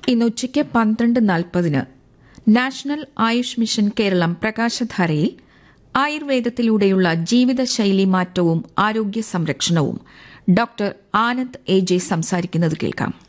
ഇന്ന് ഉച്ചയ്ക്ക് 12:40 national Ayush mission Keralam പ്രകാശധാരയിൽ ആയുർവേദത്തിലൂടെയുള്ള ജീവിതശൈലി മാറ്റവും ആരോഗ്യ സംരക്ഷണവും ഡോക്ടർ ആനന്ദ് എ ജെ സംസാരിക്കുന്നത് കേൾക്കാം.